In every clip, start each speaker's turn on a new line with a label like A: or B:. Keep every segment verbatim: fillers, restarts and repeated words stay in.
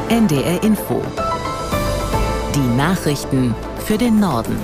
A: N D R Info. Die Nachrichten für den Norden.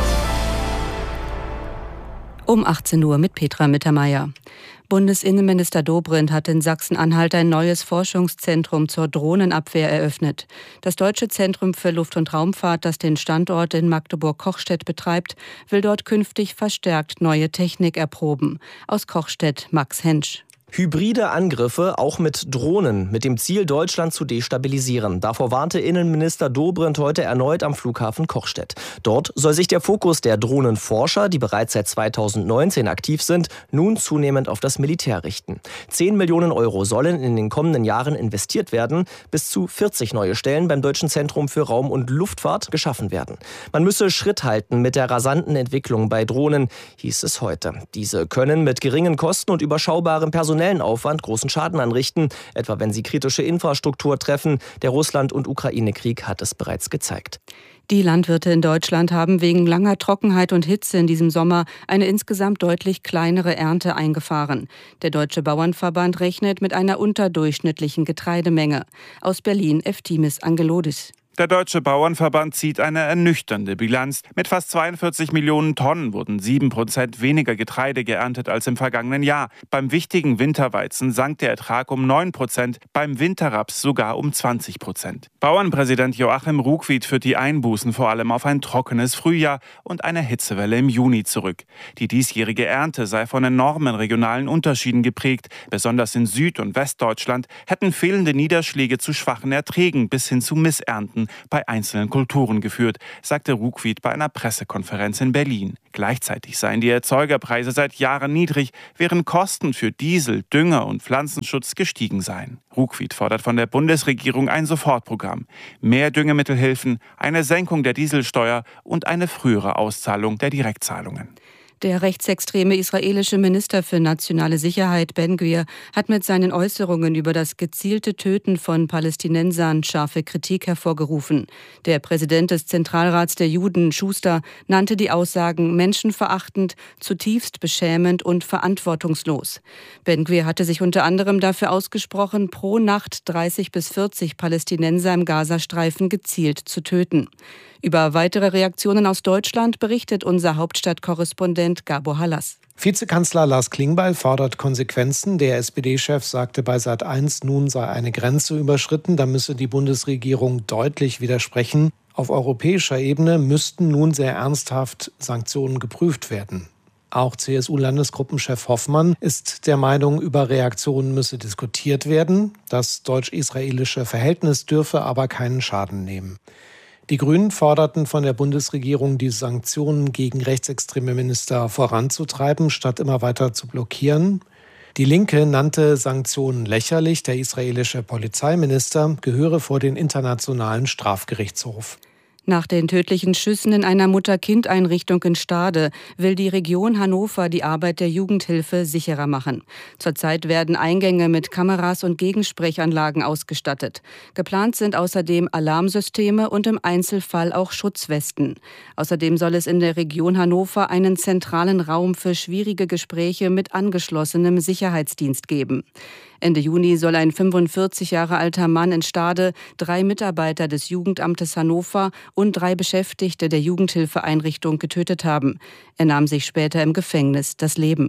B: Um achtzehn Uhr mit Petra Mittermeier. Bundesinnenminister Dobrindt hat in Sachsen-Anhalt ein neues Forschungszentrum zur Drohnenabwehr eröffnet. Das Deutsche Zentrum für Luft- und Raumfahrt, das den Standort in Magdeburg-Kochstedt betreibt, will dort künftig verstärkt neue Technik erproben. Aus Kochstedt Max Hensch.
C: Hybride Angriffe, auch mit Drohnen, mit dem Ziel, Deutschland zu destabilisieren. Davor warnte Innenminister Dobrindt heute erneut am Flughafen Kochstedt. Dort soll sich der Fokus der Drohnenforscher, die bereits seit zweitausendneunzehn aktiv sind, nun zunehmend auf das Militär richten. Zehn Millionen Euro sollen in den kommenden Jahren investiert werden. Bis zu vierzig neue Stellen beim Deutschen Zentrum für Raum- und Luftfahrt geschaffen werden. Man müsse Schritt halten mit der rasanten Entwicklung bei Drohnen, hieß es heute. Diese können mit geringen Kosten und überschaubarem Personal Aufwand großen Schaden anrichten, etwa wenn sie kritische Infrastruktur treffen. Der Russland- und Ukraine-Krieg hat es bereits gezeigt.
B: Die Landwirte in Deutschland haben wegen langer Trockenheit und Hitze in diesem Sommer eine insgesamt deutlich kleinere Ernte eingefahren. Der Deutsche Bauernverband rechnet mit einer unterdurchschnittlichen Getreidemenge. Aus Berlin Eftimis Angelodis.
D: Der Deutsche Bauernverband zieht eine ernüchternde Bilanz. Mit fast zweiundvierzig Millionen Tonnen wurden sieben Prozent weniger Getreide geerntet als im vergangenen Jahr. Beim wichtigen Winterweizen sank der Ertrag um neun Prozent, beim Winterraps sogar um zwanzig Prozent. Bauernpräsident Joachim Ruckwied führt die Einbußen vor allem auf ein trockenes Frühjahr und eine Hitzewelle im Juni zurück. Die diesjährige Ernte sei von enormen regionalen Unterschieden geprägt. Besonders in Süd- und Westdeutschland hätten fehlende Niederschläge zu schwachen Erträgen bis hin zu Missernten bei einzelnen Kulturen geführt, sagte Ruckwied bei einer Pressekonferenz in Berlin. Gleichzeitig seien die Erzeugerpreise seit Jahren niedrig, während Kosten für Diesel, Dünger und Pflanzenschutz gestiegen seien. Ruckwied fordert von der Bundesregierung ein Sofortprogramm, mehr Düngemittelhilfen, eine Senkung der Dieselsteuer und eine frühere Auszahlung der Direktzahlungen.
B: Der rechtsextreme israelische Minister für nationale Sicherheit Ben-Gvir hat mit seinen Äußerungen über das gezielte Töten von Palästinensern scharfe Kritik hervorgerufen. Der Präsident des Zentralrats der Juden, Schuster, nannte die Aussagen menschenverachtend, zutiefst beschämend und verantwortungslos. Ben-Gvir hatte sich unter anderem dafür ausgesprochen, pro Nacht dreißig bis vierzig Palästinenser im Gazastreifen gezielt zu töten. Über weitere Reaktionen aus Deutschland berichtet unser Hauptstadtkorrespondent Gabor Hallas.
E: Vizekanzler Lars Klingbeil fordert Konsequenzen. Der S P D-Chef sagte bei Sat eins, nun sei eine Grenze überschritten. Da müsse die Bundesregierung deutlich widersprechen. Auf europäischer Ebene müssten nun sehr ernsthaft Sanktionen geprüft werden. Auch C S U-Landesgruppenchef Hoffmann ist der Meinung, über Reaktionen müsse diskutiert werden. Das deutsch-israelische Verhältnis dürfe aber keinen Schaden nehmen. Die Grünen forderten von der Bundesregierung, die Sanktionen gegen rechtsextreme Minister voranzutreiben, statt immer weiter zu blockieren. Die Linke nannte Sanktionen lächerlich. Der israelische Polizeiminister gehöre vor den Internationalen Strafgerichtshof.
B: Nach den tödlichen Schüssen in einer Mutter-Kind-Einrichtung in Stade will die Region Hannover die Arbeit der Jugendhilfe sicherer machen. Zurzeit werden Eingänge mit Kameras und Gegensprechanlagen ausgestattet. Geplant sind außerdem Alarmsysteme und im Einzelfall auch Schutzwesten. Außerdem soll es in der Region Hannover einen zentralen Raum für schwierige Gespräche mit angeschlossenem Sicherheitsdienst geben. Ende Juni soll ein fünfundvierzig Jahre alter Mann in Stade drei Mitarbeiter des Jugendamtes Hannover und drei Beschäftigte der Jugendhilfeeinrichtung getötet haben. Er nahm sich später im Gefängnis das Leben.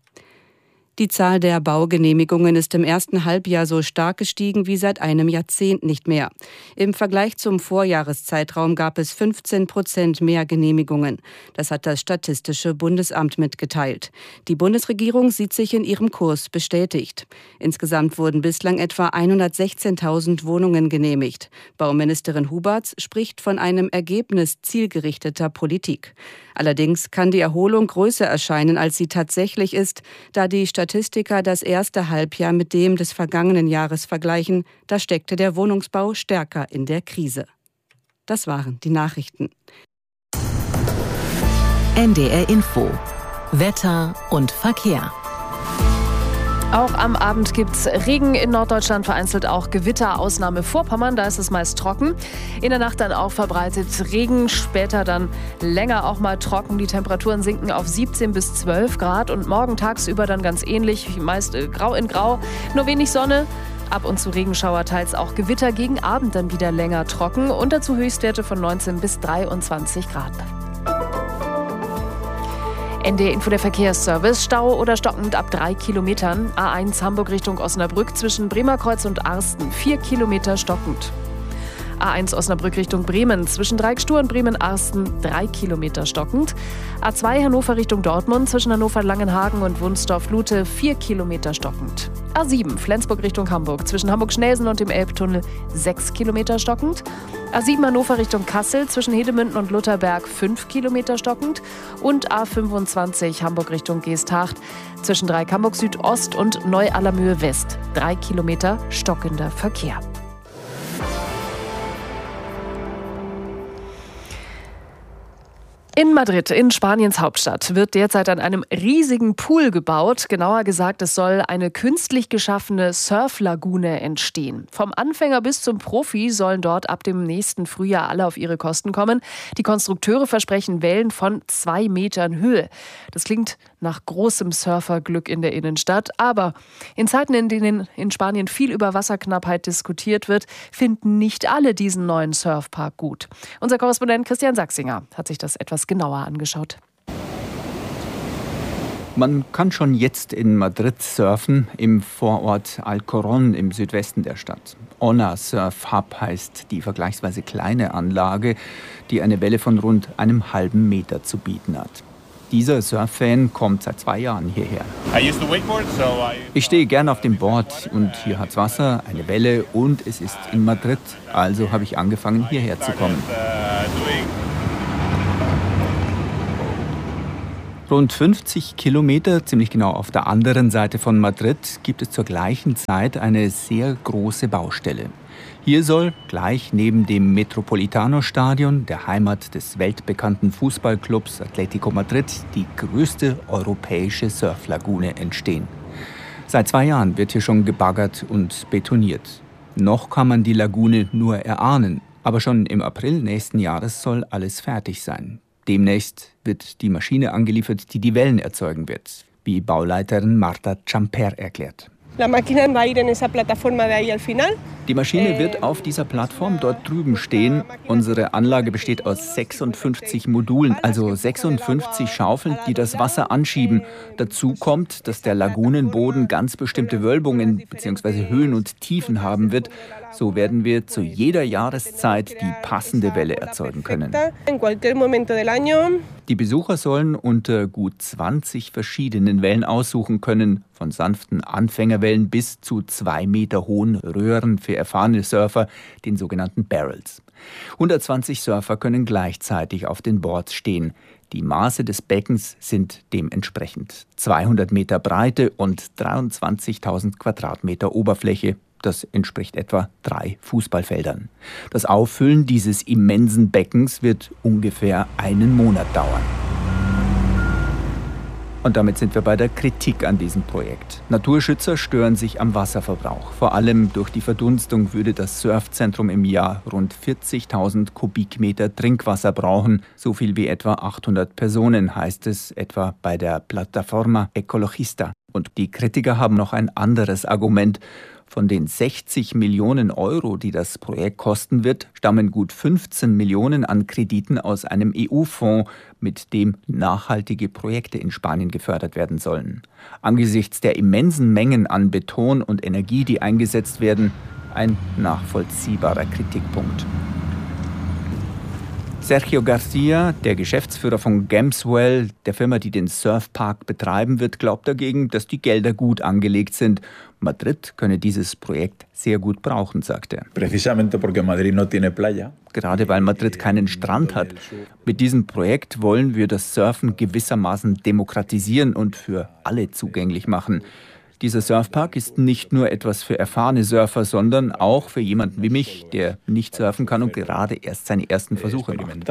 B: Die Zahl der Baugenehmigungen ist im ersten Halbjahr so stark gestiegen wie seit einem Jahrzehnt nicht mehr. Im Vergleich zum Vorjahreszeitraum gab es fünfzehn Prozent mehr Genehmigungen. Das hat das Statistische Bundesamt mitgeteilt. Die Bundesregierung sieht sich in ihrem Kurs bestätigt. Insgesamt wurden bislang etwa hundertsechzehntausend Wohnungen genehmigt. Bauministerin Huberts spricht von einem Ergebnis zielgerichteter Politik. Allerdings kann die Erholung größer erscheinen, als sie tatsächlich ist, da die Statistiker das erste Halbjahr mit dem des vergangenen Jahres vergleichen. Da steckte der Wohnungsbau stärker in der Krise. Das waren die Nachrichten.
A: N D R Info. Wetter und Verkehr.
F: Auch am Abend gibt es Regen in Norddeutschland, vereinzelt auch Gewitter, Ausnahme Vorpommern, da ist es meist trocken. In der Nacht dann auch verbreitet Regen, später dann länger auch mal trocken. Die Temperaturen sinken auf siebzehn bis zwölf Grad und morgen tagsüber dann ganz ähnlich, meist grau in grau, nur wenig Sonne. Ab und zu Regenschauer, teils auch Gewitter, gegen Abend dann wieder länger trocken und dazu Höchstwerte von neunzehn bis dreiundzwanzig Grad. N D R Info, der Verkehrsservice. Stau oder stockend ab drei Kilometern. A eins Hamburg Richtung Osnabrück zwischen Bremerkreuz und Arsten. vier Kilometer stockend. A eins Osnabrück Richtung Bremen zwischen Dreieckstur und Bremen-Arsten. drei Kilometer stockend. A zwei Hannover Richtung Dortmund zwischen Hannover-Langenhagen und Wunsdorf-Lute. vier Kilometer stockend. A sieben Flensburg Richtung Hamburg zwischen Hamburg-Schnelsen und dem Elbtunnel. sechs Kilometer stockend. A sieben Hannover Richtung Kassel zwischen Hedemünden und Lutherberg fünf Kilometer stockend und A fünfundzwanzig Hamburg Richtung Geesthacht zwischen Dreieck-Hamburg Südost und Neu-Allermühe West drei Kilometer stockender Verkehr. In Madrid, in Spaniens Hauptstadt, wird derzeit an einem riesigen Pool gebaut. Genauer gesagt, es soll eine künstlich geschaffene Surflagune entstehen. Vom Anfänger bis zum Profi sollen dort ab dem nächsten Frühjahr alle auf ihre Kosten kommen. Die Konstrukteure versprechen Wellen von zwei Metern Höhe. Das klingt nach großem Surferglück in der Innenstadt. Aber in Zeiten, in denen in Spanien viel über Wasserknappheit diskutiert wird, finden nicht alle diesen neuen Surfpark gut. Unser Korrespondent Christian Sachsinger hat sich das etwas genauer angeschaut.
G: Man kann schon jetzt in Madrid surfen, im Vorort Alcorcón im Südwesten der Stadt. Ona Surf Hub heißt die vergleichsweise kleine Anlage, die eine Welle von rund einem halben Meter zu bieten hat. Dieser Surf-Fan kommt seit zwei Jahren hierher. Ich stehe gern auf dem Board und hier hat's Wasser, eine Welle und es ist in Madrid. Also habe ich angefangen, hierher zu kommen. Rund fünfzig Kilometer, ziemlich genau auf der anderen Seite von Madrid, gibt es zur gleichen Zeit eine sehr große Baustelle. Hier soll gleich neben dem Metropolitano-Stadion, der Heimat des weltbekannten Fußballclubs Atlético Madrid, die größte europäische Surflagune entstehen. Seit zwei Jahren wird hier schon gebaggert und betoniert. Noch kann man die Lagune nur erahnen, aber schon im April nächsten Jahres soll alles fertig sein. Demnächst wird die Maschine angeliefert, die die Wellen erzeugen wird, wie Bauleiterin Marta Champer erklärt. Die Maschine wird auf dieser Plattform dort drüben stehen. Unsere Anlage besteht aus sechsundfünfzig Modulen, also sechsundfünfzig Schaufeln, die das Wasser anschieben. Dazu kommt, dass der Lagunenboden ganz bestimmte Wölbungen bzw. Höhen und Tiefen haben wird. So werden wir zu jeder Jahreszeit die passende Welle erzeugen können. Die Besucher sollen unter gut zwanzig verschiedenen Wellen aussuchen können, von sanften Anfängerwellen bis zu zwei Meter hohen Röhren für erfahrene Surfer, den sogenannten Barrels. hundertzwanzig Surfer können gleichzeitig auf den Boards stehen. Die Maße des Beckens sind dementsprechend zweihundert Meter Breite und dreiundzwanzigtausend Quadratmeter Oberfläche. Das entspricht etwa drei Fußballfeldern. Das Auffüllen dieses immensen Beckens wird ungefähr einen Monat dauern. Und damit sind wir bei der Kritik an diesem Projekt. Naturschützer stören sich am Wasserverbrauch. Vor allem durch die Verdunstung würde das Surfzentrum im Jahr rund vierzigtausend Kubikmeter Trinkwasser brauchen. So viel wie etwa achthundert Personen, heißt es etwa bei der Plataforma Ecologista. Und die Kritiker haben noch ein anderes Argument. Von den sechzig Millionen Euro, die das Projekt kosten wird, stammen gut fünfzehn Millionen an Krediten aus einem E U-Fonds, mit dem nachhaltige Projekte in Spanien gefördert werden sollen. Angesichts der immensen Mengen an Beton und Energie, die eingesetzt werden, ein nachvollziehbarer Kritikpunkt. Sergio Garcia, der Geschäftsführer von Gemswell, der Firma, die den Surfpark betreiben wird, glaubt dagegen, dass die Gelder gut angelegt sind. Madrid könne dieses Projekt sehr gut brauchen, sagt er. Gerade weil Madrid keinen Strand hat. Mit diesem Projekt wollen wir das Surfen gewissermaßen demokratisieren und für alle zugänglich machen. Dieser Surfpark ist nicht nur etwas für erfahrene Surfer, sondern auch für jemanden wie mich, der nicht surfen kann und gerade erst seine ersten Versuche macht.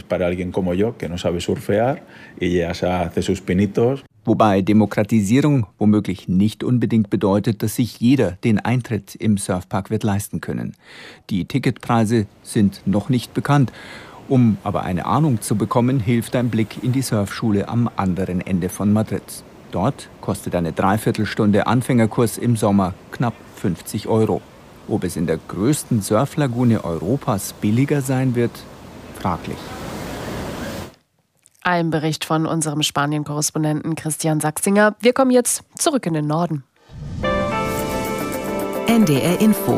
G: Wobei Demokratisierung womöglich nicht unbedingt bedeutet, dass sich jeder den Eintritt im Surfpark wird leisten können. Die Ticketpreise sind noch nicht bekannt. Um aber eine Ahnung zu bekommen, hilft ein Blick in die Surfschule am anderen Ende von Madrid. Dort kostet eine Dreiviertelstunde Anfängerkurs im Sommer knapp fünfzig Euro. Ob es in der größten Surflagune Europas billiger sein wird, fraglich.
F: Ein Bericht von unserem Spanien-Korrespondenten Christian Sachsinger. Wir kommen jetzt zurück in den Norden.
A: N D R Info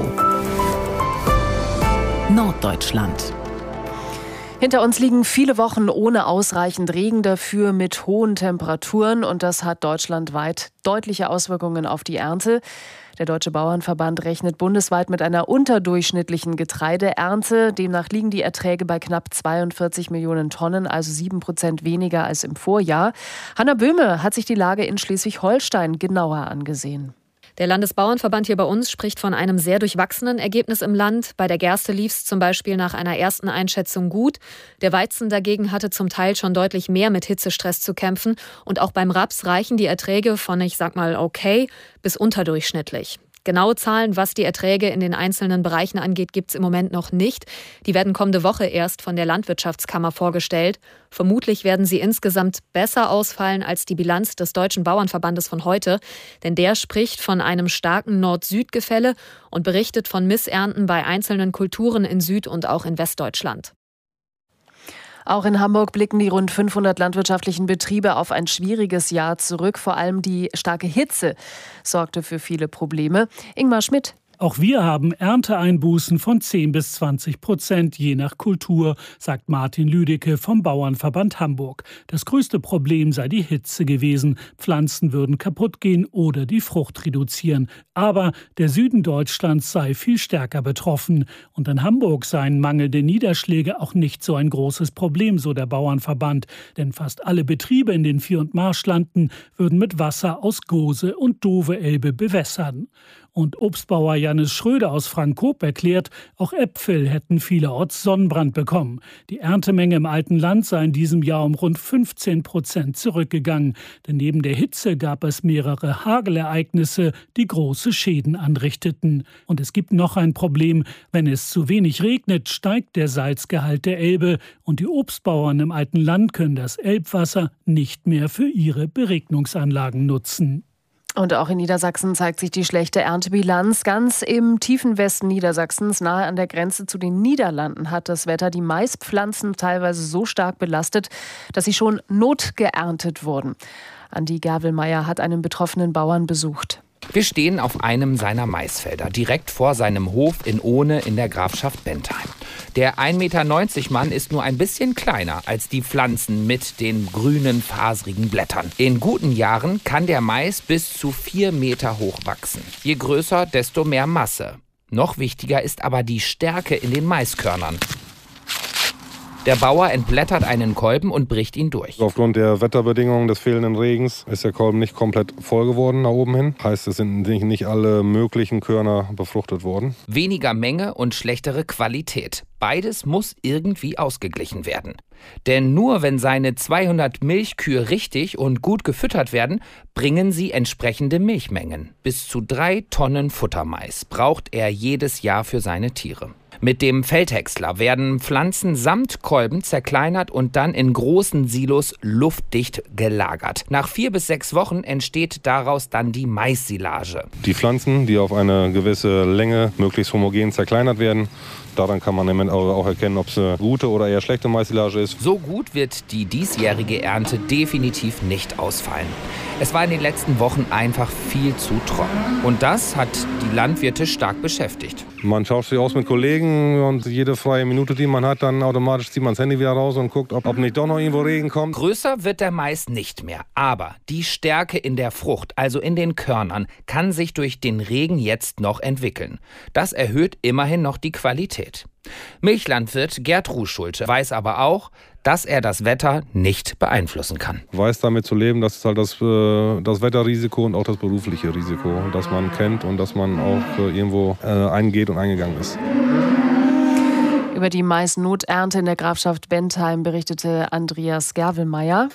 A: Norddeutschland.
F: Hinter uns liegen viele Wochen ohne ausreichend Regen, dafür mit hohen Temperaturen. Und das hat deutschlandweit deutliche Auswirkungen auf die Ernte. Der Deutsche Bauernverband rechnet bundesweit mit einer unterdurchschnittlichen Getreideernte. Demnach liegen die Erträge bei knapp zweiundvierzig Millionen Tonnen, also sieben Prozent weniger als im Vorjahr. Hanna Böhme hat sich die Lage in Schleswig-Holstein genauer angesehen.
H: Der Landesbauernverband hier bei uns spricht von einem sehr durchwachsenen Ergebnis im Land. Bei der Gerste lief es zum Beispiel nach einer ersten Einschätzung gut. Der Weizen dagegen hatte zum Teil schon deutlich mehr mit Hitzestress zu kämpfen. Und auch beim Raps reichen die Erträge von, ich sag mal, okay bis unterdurchschnittlich. Genaue Zahlen, was die Erträge in den einzelnen Bereichen angeht, gibt es im Moment noch nicht. Die werden kommende Woche erst von der Landwirtschaftskammer vorgestellt. Vermutlich werden sie insgesamt besser ausfallen als die Bilanz des Deutschen Bauernverbandes von heute. Denn der spricht von einem starken Nord-Süd-Gefälle und berichtet von Missernten bei einzelnen Kulturen in Süd- und auch in Westdeutschland.
F: Auch in Hamburg blicken die rund fünfhundert landwirtschaftlichen Betriebe auf ein schwieriges Jahr zurück. Vor allem die starke Hitze sorgte für viele Probleme. Ingmar Schmidt.
I: Auch wir haben Ernteeinbußen von zehn bis zwanzig Prozent, je nach Kultur, sagt Martin Lüdecke vom Bauernverband Hamburg. Das größte Problem sei die Hitze gewesen. Pflanzen würden kaputt gehen oder die Frucht reduzieren. Aber der Süden Deutschlands sei viel stärker betroffen. Und in Hamburg seien mangelnde Niederschläge auch nicht so ein großes Problem, so der Bauernverband. Denn fast alle Betriebe in den Vier- und Marschlanden würden mit Wasser aus Gose und Dove-Elbe bewässern. Und Obstbauer Jannis Schröder aus Frankop erklärt, auch Äpfel hätten vielerorts Sonnenbrand bekommen. Die Erntemenge im alten Land sei in diesem Jahr um rund fünfzehn Prozent zurückgegangen. Denn neben der Hitze gab es mehrere Hagelereignisse, die große Schäden anrichteten. Und es gibt noch ein Problem. Wenn es zu wenig regnet, steigt der Salzgehalt der Elbe. Und die Obstbauern im alten Land können das Elbwasser nicht mehr für ihre Beregnungsanlagen nutzen.
F: Und auch in Niedersachsen zeigt sich die schlechte Erntebilanz. Ganz im tiefen Westen Niedersachsens, nahe an der Grenze zu den Niederlanden, hat das Wetter die Maispflanzen teilweise so stark belastet, dass sie schon notgeerntet wurden. Andi Gerwelmeier hat einen betroffenen Bauern besucht.
J: Wir stehen auf einem seiner Maisfelder, direkt vor seinem Hof in Ohne in der Grafschaft Bentheim. Der ein Meter neunzig Mann ist nur ein bisschen kleiner als die Pflanzen mit den grünen, faserigen Blättern. In guten Jahren kann der Mais bis zu vier Meter hoch wachsen. Je größer, desto mehr Masse. Noch wichtiger ist aber die Stärke in den Maiskörnern. Der Bauer entblättert einen Kolben und bricht ihn durch.
K: Aufgrund der Wetterbedingungen des fehlenden Regens ist der Kolben nicht komplett voll geworden nach oben hin. Heißt, es sind nicht alle möglichen Körner befruchtet worden.
J: Weniger Menge und schlechtere Qualität. Beides muss irgendwie ausgeglichen werden. Denn nur wenn seine zweihundert Milchkühe richtig und gut gefüttert werden, bringen sie entsprechende Milchmengen. Bis zu drei Tonnen Futtermais braucht er jedes Jahr für seine Tiere. Mit dem Feldhäcksler werden Pflanzen samt Kolben zerkleinert und dann in großen Silos luftdicht gelagert. Nach vier bis sechs Wochen entsteht daraus dann die Maissilage.
K: Die Pflanzen, die auf eine gewisse Länge möglichst homogen zerkleinert werden, daran kann man auch erkennen, ob es eine gute oder eher schlechte Maissilage ist.
J: So gut wird die diesjährige Ernte definitiv nicht ausfallen. Es war in den letzten Wochen einfach viel zu trocken. Und das hat die Landwirte stark beschäftigt.
K: Man tauscht sich aus mit Kollegen und jede freie Minute, die man hat, dann automatisch zieht man das Handy wieder raus und guckt, ob, ob nicht doch noch irgendwo Regen kommt.
J: Größer wird der Mais nicht mehr, aber die Stärke in der Frucht, also in den Körnern, kann sich durch den Regen jetzt noch entwickeln. Das erhöht immerhin noch die Qualität. Milchlandwirt Gerd Ruhschulte weiß aber auch, dass er das Wetter nicht beeinflussen kann.
K: Weiß damit zu leben, das ist halt das, äh, das Wetterrisiko und auch das berufliche Risiko, das man kennt und das man auch äh, irgendwo äh, eingeht und eingegangen ist.
F: Über die Maisnoternte in der Grafschaft Bentheim berichtete Andreas Gerwelmeier.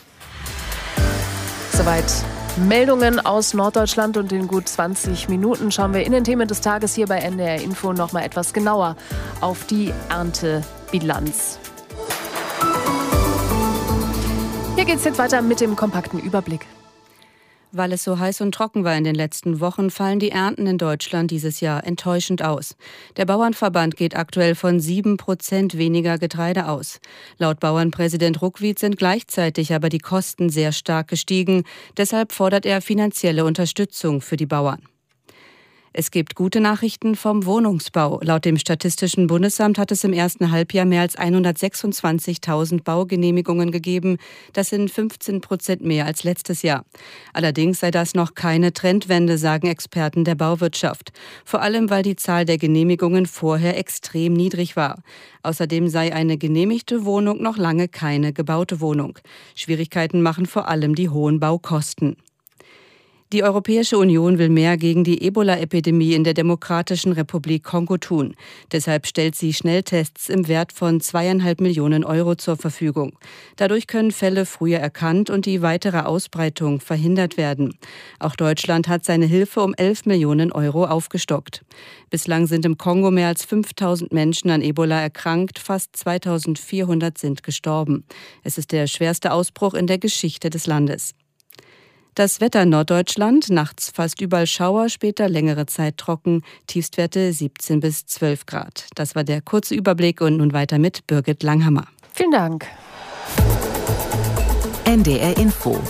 F: Soweit Meldungen aus Norddeutschland, und in gut zwanzig Minuten schauen wir in den Themen des Tages hier bei N D R Info noch mal etwas genauer auf die Erntebilanz. Hier geht es jetzt weiter mit dem kompakten Überblick.
B: Weil es so heiß und trocken war in den letzten Wochen, fallen die Ernten in Deutschland dieses Jahr enttäuschend aus. Der Bauernverband geht aktuell von sieben Prozent weniger Getreide aus. Laut Bauernpräsident Ruckwied sind gleichzeitig aber die Kosten sehr stark gestiegen. Deshalb fordert er finanzielle Unterstützung für die Bauern. Es gibt gute Nachrichten vom Wohnungsbau. Laut dem Statistischen Bundesamt hat es im ersten Halbjahr mehr als hundertsechsundzwanzigtausend Baugenehmigungen gegeben. Das sind fünfzehn Prozent mehr als letztes Jahr. Allerdings sei das noch keine Trendwende, sagen Experten der Bauwirtschaft. Vor allem, weil die Zahl der Genehmigungen vorher extrem niedrig war. Außerdem sei eine genehmigte Wohnung noch lange keine gebaute Wohnung. Schwierigkeiten machen vor allem die hohen Baukosten. Die Europäische Union will mehr gegen die Ebola-Epidemie in der Demokratischen Republik Kongo tun. Deshalb stellt sie Schnelltests im Wert von zweieinhalb Millionen Euro zur Verfügung. Dadurch können Fälle früher erkannt und die weitere Ausbreitung verhindert werden. Auch Deutschland hat seine Hilfe um elf Millionen Euro aufgestockt. Bislang sind im Kongo mehr als fünftausend Menschen an Ebola erkrankt, fast zweitausendvierhundert sind gestorben. Es ist der schwerste Ausbruch in der Geschichte des Landes. Das Wetter in Norddeutschland, nachts fast überall Schauer, später längere Zeit trocken, Tiefstwerte siebzehn bis zwölf Grad. Das war der kurze Überblick und nun weiter mit Birgit Langhammer.
F: Vielen Dank.
A: N D R Info.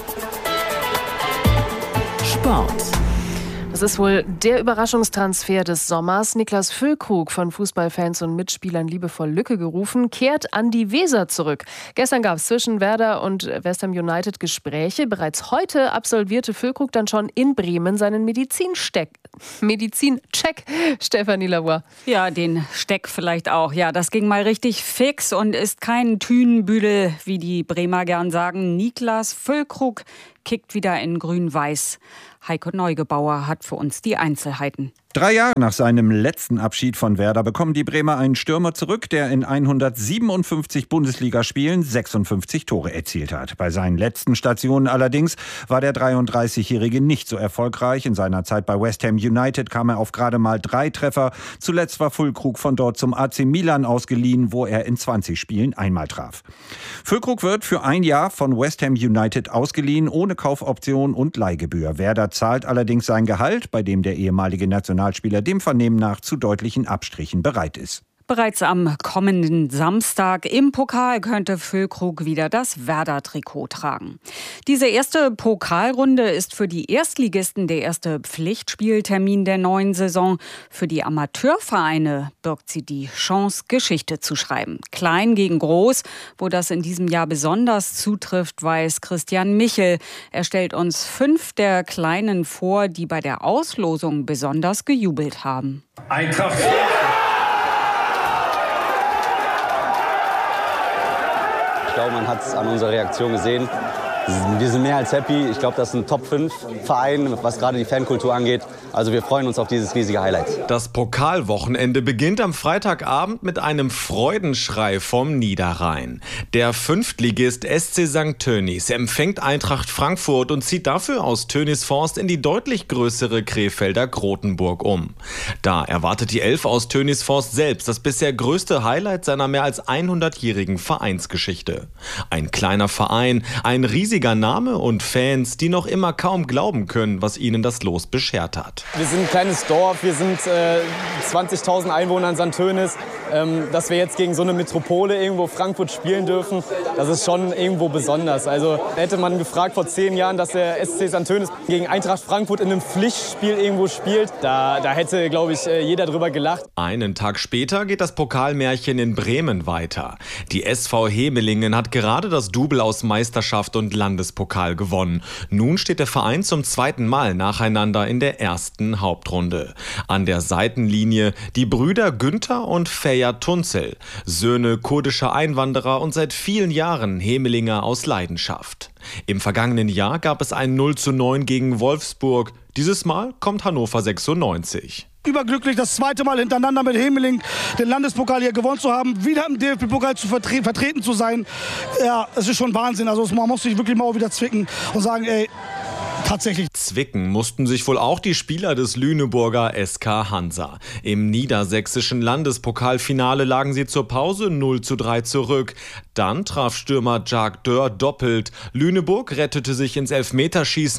A: Sport.
F: Das ist wohl der Überraschungstransfer des Sommers. Niklas Füllkrug, von Fußballfans und Mitspielern liebevoll Lücke gerufen, kehrt an die Weser zurück. Gestern gab es zwischen Werder und West Ham United Gespräche. Bereits heute absolvierte Füllkrug dann schon in Bremen seinen Medizinsteck. Medizincheck. Stefanie Lavoie.
L: Ja, den Steck vielleicht auch. Ja, das ging mal richtig fix und ist kein Thünenbüdel, wie die Bremer gern sagen. Niklas Füllkrug kickt wieder in Grün-Weiß. Heiko Neugebauer hat für uns die Einzelheiten.
M: Drei Jahre nach seinem letzten Abschied von Werder bekommen die Bremer einen Stürmer zurück, der in hundertsiebenundfünfzig Bundesligaspielen sechsundfünfzig Tore erzielt hat. Bei seinen letzten Stationen allerdings war der dreiunddreißigjährige nicht so erfolgreich. In seiner Zeit bei West Ham United kam er auf gerade mal drei Treffer. Zuletzt war Füllkrug von dort zum A C Milan ausgeliehen, wo er in zwanzig Spielen einmal traf. Füllkrug wird für ein Jahr von West Ham United ausgeliehen, ohne Kaufoption und Leihgebühr. Werder zahlt allerdings sein Gehalt, bei dem der ehemalige Nationalspieler dem Vernehmen nach zu deutlichen Abstrichen bereit ist.
L: Bereits am kommenden Samstag im Pokal könnte Füllkrug wieder das Werder-Trikot tragen. Diese erste Pokalrunde ist für die Erstligisten der erste Pflichtspieltermin der neuen Saison. Für die Amateurvereine birgt sie die Chance, Geschichte zu schreiben. Klein gegen groß, wo das in diesem Jahr besonders zutrifft, weiß Christian Michel. Er stellt uns fünf der Kleinen vor, die bei der Auslosung besonders gejubelt haben.
N: Eintracht.
O: Ich glaube, man hat es an unserer Reaktion gesehen. Wir sind mehr als happy. Ich glaube, das ist ein Top fünf Verein, was gerade die Fankultur angeht. Also wir freuen uns auf dieses riesige Highlight.
P: Das Pokalwochenende beginnt am Freitagabend mit einem Freudenschrei vom Niederrhein. Der Fünftligist S C Sankt Tönnies empfängt Eintracht Frankfurt und zieht dafür aus Tönnies-Forst in die deutlich größere Krefelder Grotenburg um. Da erwartet die Elf aus Tönnies-Forst selbst das bisher größte Highlight seiner mehr als hundertjährigen Vereinsgeschichte. Ein kleiner Verein, ein riesiger Name und Fans, die noch immer kaum glauben können, was ihnen das Los beschert hat.
Q: Wir sind ein kleines Dorf, wir sind äh, zwanzigtausend Einwohner in Sankt Tönnies. Ähm, dass wir jetzt gegen so eine Metropole irgendwo Frankfurt spielen dürfen, das ist schon irgendwo besonders. Also hätte man gefragt vor zehn Jahren, dass der S C Sankt Tönnies gegen Eintracht Frankfurt in einem Pflichtspiel irgendwo spielt, da, da hätte, glaube ich, jeder drüber gelacht.
P: Einen Tag später geht das Pokalmärchen in Bremen weiter. Die S V Hemelingen hat gerade das Double aus Meisterschaft und Landespokal gewonnen. Nun steht der Verein zum zweiten Mal nacheinander in der ersten Hauptrunde. An der Seitenlinie die Brüder Günther und Feja Tunzel, Söhne kurdischer Einwanderer und seit vielen Jahren Hemelinger aus Leidenschaft. Im vergangenen Jahr gab es ein null zu neun gegen Wolfsburg. Dieses Mal kommt Hannover sechsundneunzig.
R: Überglücklich, das zweite Mal hintereinander mit Hemeling den Landespokal hier gewonnen zu haben, wieder im D F B-Pokal zu vertre- vertreten zu sein. Ja, es ist schon Wahnsinn. Also man muss sich wirklich mal wieder zwicken und sagen, ey, tatsächlich.
P: Zwicken mussten sich wohl auch die Spieler des Lüneburger S K Hansa. Im niedersächsischen Landespokalfinale lagen sie zur Pause null zu drei zurück. Dann traf Stürmer Jacques Dörr doppelt. Lüneburg rettete sich ins Elfmeterschießen.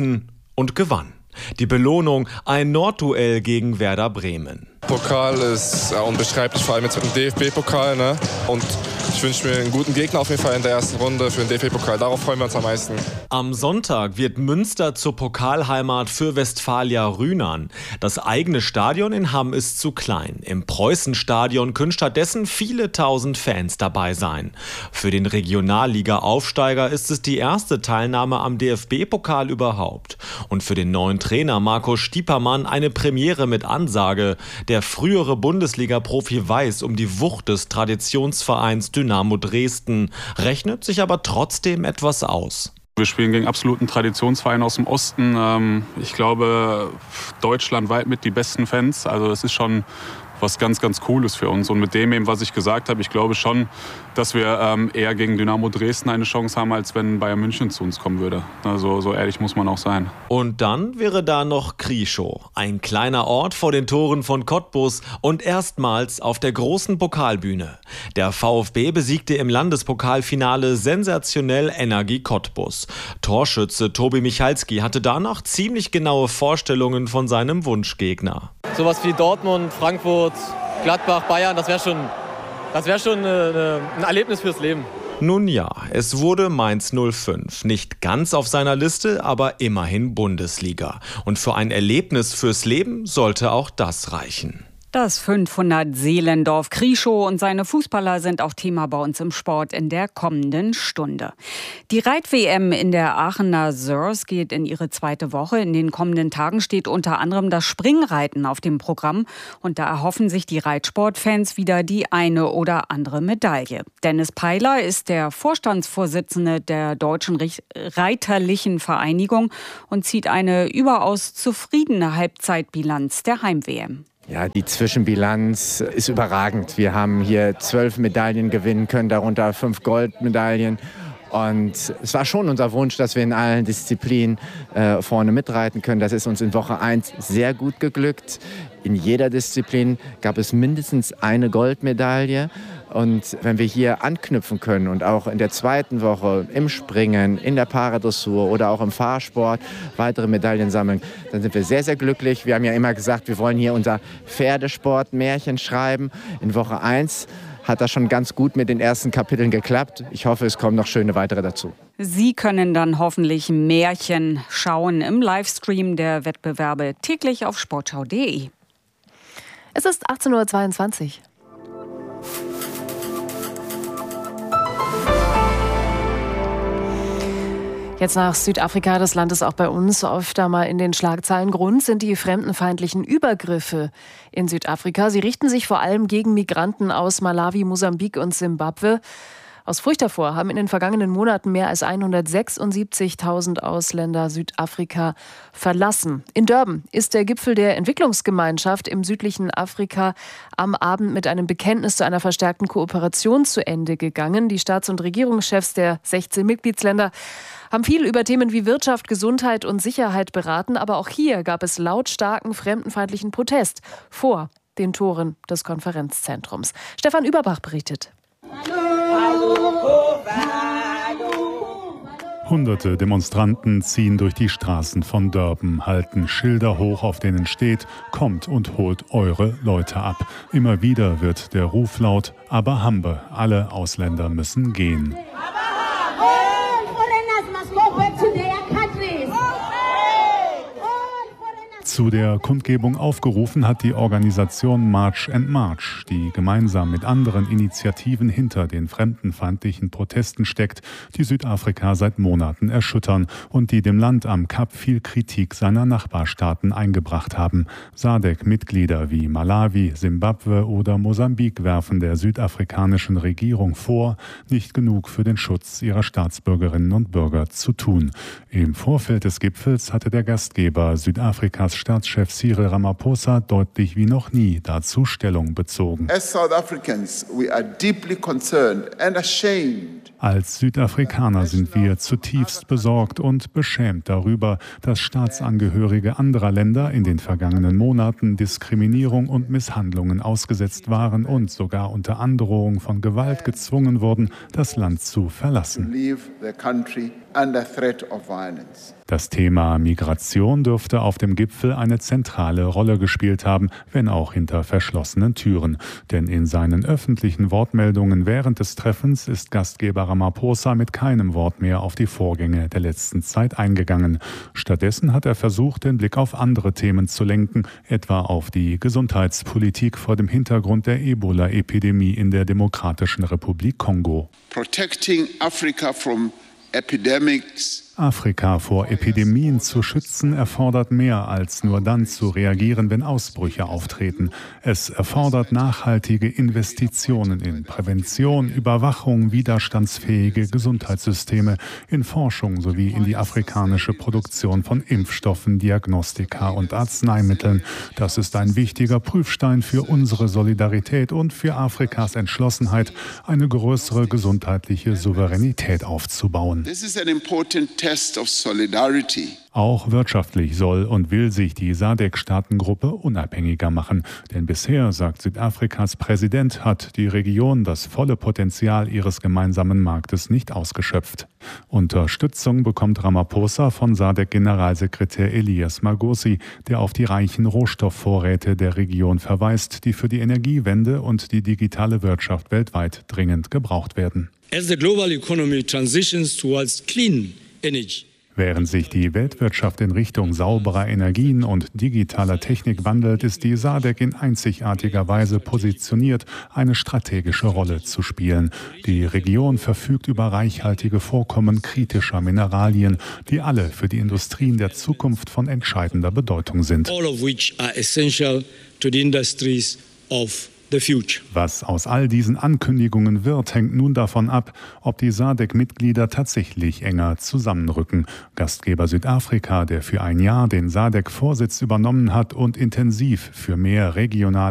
P: und gewann. Die Belohnung, ein Nordduell gegen Werder Bremen.
N: Pokal ist ja, unbeschreiblich, vor allem jetzt mit dem D F B-Pokal. Ne? Und ich wünsche mir einen guten Gegner auf jeden Fall in der ersten Runde für den D F B-Pokal. Darauf freuen wir uns am meisten.
P: Am Sonntag wird Münster zur Pokalheimat für Westfalia Rhynern. Das eigene Stadion in Hamm ist zu klein. Im Preußenstadion können stattdessen viele tausend Fans dabei sein. Für den Regionalliga-Aufsteiger ist es die erste Teilnahme am D F B-Pokal überhaupt. Und für den neuen Trainer Marco Stiepermann eine Premiere mit Ansage. Der frühere Bundesliga-Profi weiß um die Wucht des Traditionsvereins Dynamo Dresden, rechnet sich aber trotzdem etwas aus.
S: Wir spielen gegen absoluten Traditionsverein aus dem Osten. Ich glaube, deutschlandweit mit die besten Fans. Also das ist schon was ganz, ganz Cooles für uns. Und mit dem eben, was ich gesagt habe, ich glaube schon, dass wir ähm, eher gegen Dynamo Dresden eine Chance haben, als wenn Bayern München zu uns kommen würde. Also so ehrlich muss man auch sein.
P: Und dann wäre da noch Krieschow, ein kleiner Ort vor den Toren von Cottbus und erstmals auf der großen Pokalbühne. Der VfB besiegte im Landespokalfinale sensationell Energie Cottbus. Torschütze Tobi Michalski hatte danach ziemlich genaue Vorstellungen von seinem Wunschgegner.
T: Sowas wie Dortmund, Frankfurt, Gladbach, Bayern, das wäre schon, das wär schon eine, ein Erlebnis fürs Leben.
P: Nun ja, es wurde Mainz null fünf. Nicht ganz auf seiner Liste, aber immerhin Bundesliga. Und für ein Erlebnis fürs Leben sollte auch das reichen.
L: Das fünfhundert Seelendorf Krieschow und seine Fußballer sind auch Thema bei uns im Sport in der kommenden Stunde. Die Reit-W M in der Aachener Sörs geht in ihre zweite Woche. In den kommenden Tagen steht unter anderem das Springreiten auf dem Programm. Und da erhoffen sich die Reitsportfans wieder die eine oder andere Medaille. Dennis Peiler ist der Vorstandsvorsitzende der Deutschen Reiterlichen Vereinigung und zieht eine überaus zufriedene Halbzeitbilanz der Heim-W M.
U: Ja, die Zwischenbilanz ist überragend. Wir haben hier zwölf Medaillen gewinnen können, darunter fünf Goldmedaillen. Und es war schon unser Wunsch, dass wir in allen Disziplinen äh, vorne mitreiten können. Das ist uns in Woche eins sehr gut geglückt. In jeder Disziplin gab es mindestens eine Goldmedaille. Und wenn wir hier anknüpfen können und auch in der zweiten Woche im Springen, in der Paradressur oder auch im Fahrsport weitere Medaillen sammeln, dann sind wir sehr, sehr glücklich. Wir haben ja immer gesagt, wir wollen hier unser Pferdesport-Märchen schreiben. In Woche eins hat das schon ganz gut mit den ersten Kapiteln geklappt. Ich hoffe, es kommen noch schöne weitere dazu.
L: Sie können dann hoffentlich Märchen schauen im Livestream der Wettbewerbe täglich auf sportschau punkt de.
F: Es ist achtzehn Uhr zweiundzwanzig. Jetzt nach Südafrika, das Land ist auch bei uns öfter mal in den Schlagzeilen. Grund sind die fremdenfeindlichen Übergriffe in Südafrika. Sie richten sich vor allem gegen Migranten aus Malawi, Mosambik und Simbabwe. Aus Furcht davor haben in den vergangenen Monaten mehr als hundertsechsundsiebzigtausend Ausländer Südafrika verlassen. In Durban ist der Gipfel der Entwicklungsgemeinschaft im südlichen Afrika am Abend mit einem Bekenntnis zu einer verstärkten Kooperation zu Ende gegangen. Die Staats- und Regierungschefs der sechzehn Mitgliedsländer haben viel über Themen wie Wirtschaft, Gesundheit und Sicherheit beraten. Aber auch hier gab es lautstarken fremdenfeindlichen Protest vor den Toren des Konferenzzentrums. Stefan Überbach berichtet.
V: Hunderte Demonstranten ziehen durch die Straßen von Durban, halten Schilder hoch, auf denen steht: Kommt und holt eure Leute ab. Immer wieder wird der Ruf laut: Aber Hambe, alle Ausländer müssen gehen. Zu der Kundgebung aufgerufen hat die Organisation March and March, die gemeinsam mit anderen Initiativen hinter den fremdenfeindlichen Protesten steckt, die Südafrika seit Monaten erschüttern und die dem Land am Kap viel Kritik seiner Nachbarstaaten eingebracht haben. S A D C-Mitglieder wie Malawi, Simbabwe oder Mosambik werfen der südafrikanischen Regierung vor, nicht genug für den Schutz ihrer Staatsbürgerinnen und Bürger zu tun. Im Vorfeld des Gipfels hatte der Gastgeber Südafrikas Staatschef Cyril Ramaphosa deutlich wie noch nie dazu Stellung bezogen.
C: As South Africans, we are deeply concerned and ashamed.
V: Als Südafrikaner sind wir zutiefst besorgt und beschämt darüber, dass Staatsangehörige anderer Länder in den vergangenen Monaten Diskriminierung und Misshandlungen ausgesetzt waren und sogar unter Androhung von Gewalt gezwungen wurden, das Land zu verlassen. Das Thema Migration dürfte auf dem Gipfel eine zentrale Rolle gespielt haben, wenn auch hinter verschlossenen Türen. Denn in seinen öffentlichen Wortmeldungen während des Treffens ist Gastgeber Ramaphosa mit keinem Wort mehr auf die Vorgänge der letzten Zeit eingegangen. Stattdessen hat er versucht, den Blick auf andere Themen zu lenken, etwa auf die Gesundheitspolitik vor dem Hintergrund der Ebola-Epidemie in der Demokratischen Republik Kongo.
C: Protecting Africa from epidemics.
V: Afrika vor Epidemien zu schützen, erfordert mehr als nur dann zu reagieren, wenn Ausbrüche auftreten. Es erfordert nachhaltige Investitionen in Prävention, Überwachung, widerstandsfähige Gesundheitssysteme, in Forschung sowie in die afrikanische Produktion von Impfstoffen, Diagnostika und Arzneimitteln. Das ist ein wichtiger Prüfstein für unsere Solidarität und für Afrikas Entschlossenheit, eine größere gesundheitliche Souveränität aufzubauen.
C: This is an important test of solidarity.
V: Auch wirtschaftlich soll und will sich die SADC-Staatengruppe unabhängiger machen. Denn bisher, sagt Südafrikas Präsident, hat die Region das volle Potenzial ihres gemeinsamen Marktes nicht ausgeschöpft. Unterstützung bekommt Ramaphosa von SADC-Generalsekretär Elias Magosi, der auf die reichen Rohstoffvorräte der Region verweist, die für die Energiewende und die digitale Wirtschaft weltweit dringend gebraucht werden.
D: As the global economy transitions towards clean energy.
V: Während sich die Weltwirtschaft in Richtung sauberer Energien und digitaler Technik wandelt, ist die SADC in einzigartiger Weise positioniert, eine strategische Rolle zu spielen. Die Region verfügt über reichhaltige Vorkommen kritischer Mineralien, die alle für die Industrien der Zukunft von entscheidender Bedeutung sind.
D: All of which are essential to the industries of
V: Was aus all diesen Ankündigungen wird, hängt nun davon ab, ob die SADC-Mitglieder tatsächlich enger zusammenrücken. Gastgeber Südafrika, der für ein Jahr den SADC-Vorsitz übernommen hat und intensiv für mehr regionale